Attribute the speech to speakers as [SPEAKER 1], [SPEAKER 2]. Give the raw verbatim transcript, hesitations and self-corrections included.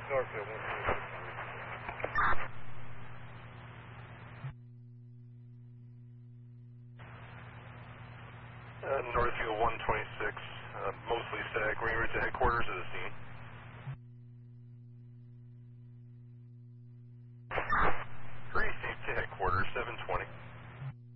[SPEAKER 1] Northfield one twenty-six.
[SPEAKER 2] Uh, Northfield one twenty-six, uh, mostly static. Ready to headquarters of the scene.